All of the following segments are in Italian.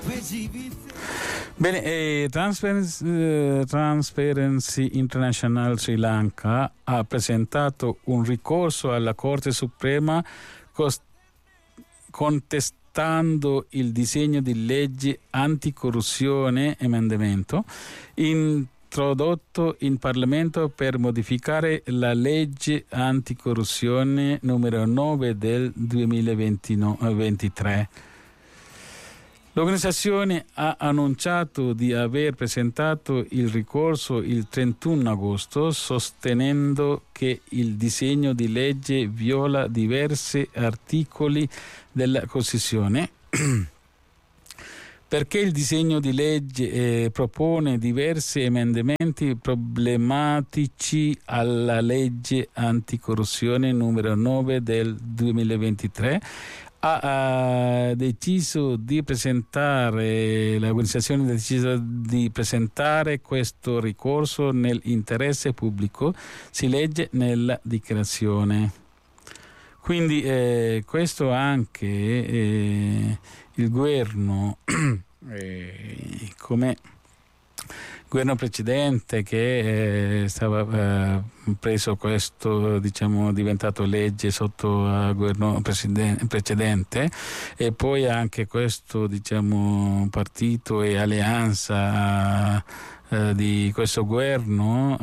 Bene, Transparency International Sri Lanka ha presentato un ricorso alla Corte Suprema contestando il disegno di legge anticorruzione emendamento introdotto in Parlamento per modificare la legge anticorruzione numero 9 del 2023. L'organizzazione ha annunciato di aver presentato il ricorso il 31 agosto, sostenendo che il disegno di legge viola diversi articoli della Costituzione, perché il disegno di legge propone diversi emendamenti problematici alla legge anticorruzione numero 9 del 2023. L'organizzazione ha deciso di presentare questo ricorso nell'interesse pubblico, si legge nella dichiarazione. Quindi questo anche il governo come governo precedente che stava preso questo, diventato legge sotto il governo precedente, e poi anche questo partito e alleanza di questo governo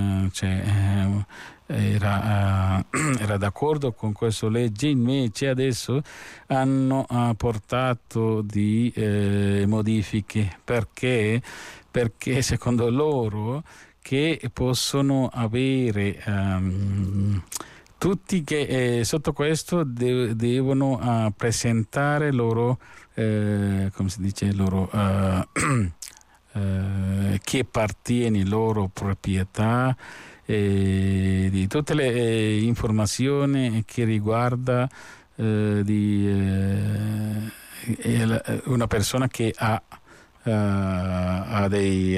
era d'accordo con questa legge, invece adesso hanno portato di modifiche perché secondo loro che possono avere tutti che sotto questo devono presentare loro come si dice loro che appartiene loro proprietà di tutte le informazioni che riguarda una persona che ha dei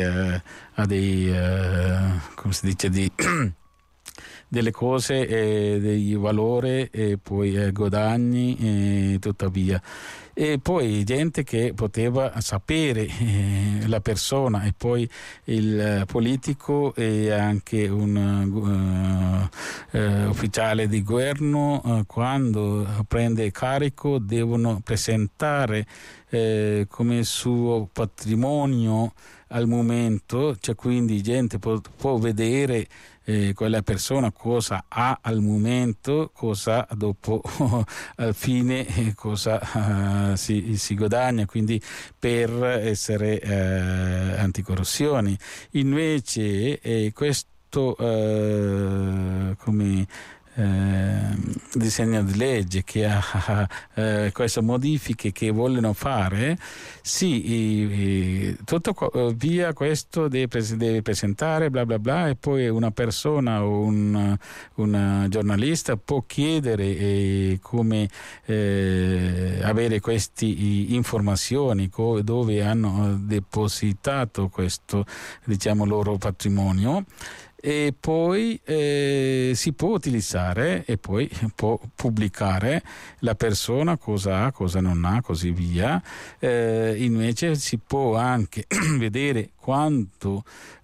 come si dice delle cose, dei valori e poi guadagni e tuttavia. E poi gente che poteva sapere la persona, e poi il politico e anche un ufficiale di governo quando prende carico devono presentare come suo patrimonio al momento, quindi gente può vedere quella persona cosa ha al momento, cosa dopo al fine cosa si guadagna, quindi per essere anticorruzione. Invece questo come disegno di legge che ha queste modifiche che vogliono fare, tutto via questo deve presentare bla bla bla, e poi una persona o un giornalista può chiedere come avere queste informazioni dove hanno depositato questo loro patrimonio, e poi si può utilizzare e poi può pubblicare la persona cosa ha, cosa non ha, così via. Invece si può anche vedere quanto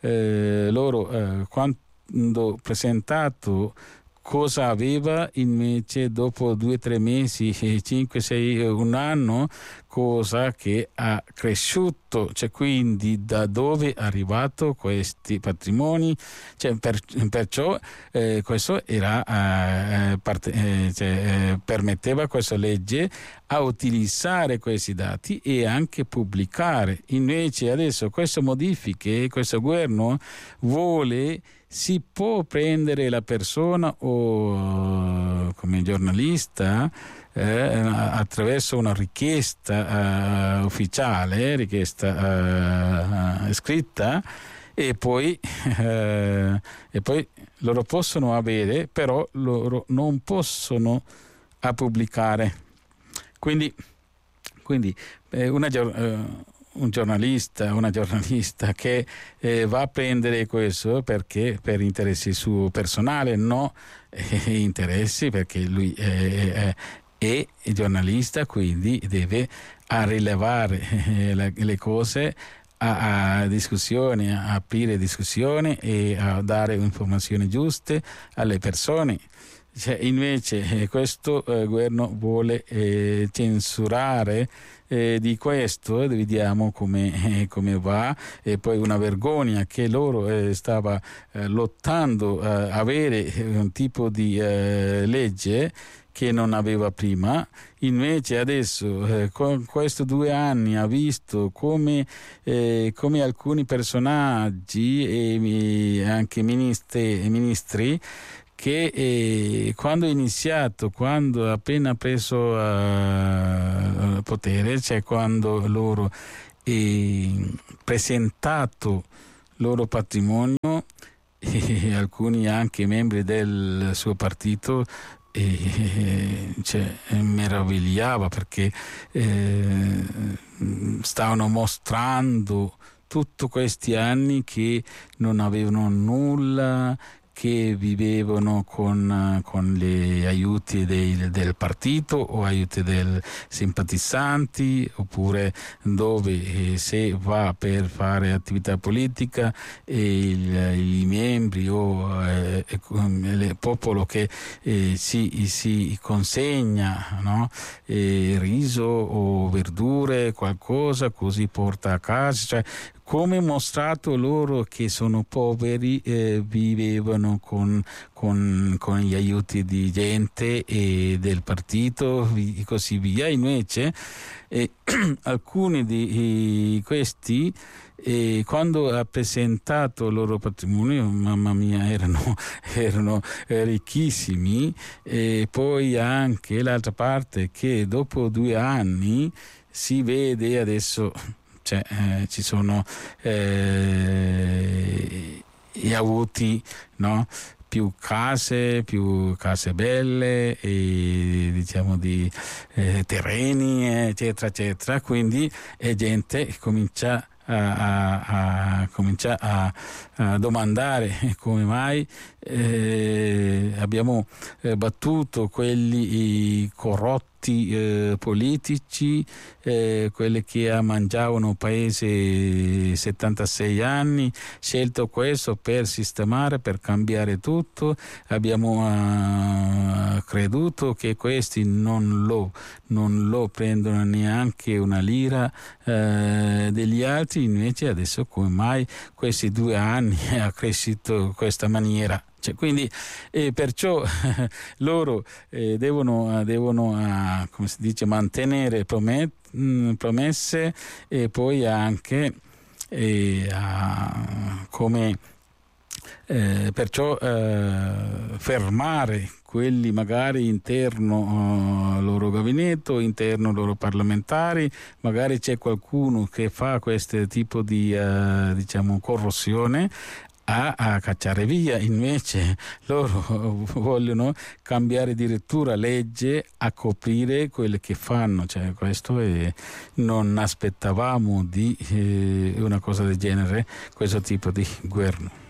quando presentato cosa aveva, invece dopo 2 o 3 mesi, 5, 6, un anno, cosa che ha cresciuto, quindi da dove è arrivato questi patrimoni, perciò questo era permetteva questa legge a utilizzare questi dati e anche pubblicare. Invece adesso queste modifiche, questo governo si può prendere la persona o come giornalista attraverso una richiesta ufficiale, richiesta scritta, e poi loro possono avere, però loro non possono pubblicare. Quindi un giornalista, una giornalista che va a prendere questo perché per interessi suo personale, no interessi, perché lui è giornalista, quindi deve a rilevare le cose, a discussioni, a aprire discussioni e a dare informazioni giuste alle persone. Invece questo governo vuole censurare di questo, vediamo come va, e poi una vergogna che loro stava lottando a avere un tipo di legge che non aveva prima. Invece adesso con questi 2 anni ha visto come alcuni personaggi e anche ministri che quando ha appena preso potere, cioè quando loro presentato loro patrimonio, e alcuni anche membri del suo partito meravigliava perché stavano mostrando tutti questi anni che non avevano nulla, che vivevano con gli aiuti del partito o aiuti del simpatizzanti, oppure dove se va per fare attività politica i membri o il popolo che si consegna, no? Riso o verdure, qualcosa, così porta a casa, cioè come mostrato loro che sono poveri, vivevano con gli aiuti di gente e del partito e così via. Invece alcuni di questi quando ha presentato il loro patrimonio, mamma mia, erano ricchissimi, e poi anche l'altra parte che dopo 2 anni si vede adesso, ci sono gli avuti, no? più case belle e diciamo di terreni, eccetera eccetera, quindi gente comincia a domandare come mai abbiamo battuto quelli corrotti politici, quelli che mangiavano paese 76 anni, scelto questo per sistemare, per cambiare tutto. Abbiamo creduto che questi non lo prendono neanche una lira degli altri, invece adesso come mai questi 2 anni ha cresciuto questa maniera? Quindi perciò loro devono come si dice, mantenere promesse e poi anche come perciò fermare quelli magari interno loro gabinetto, interno loro parlamentari, magari c'è qualcuno che fa questo tipo di corruzione, a cacciare via. Invece loro vogliono cambiare addirittura legge a coprire quelle che fanno, questo non aspettavamo di una cosa del genere, questo tipo di governo.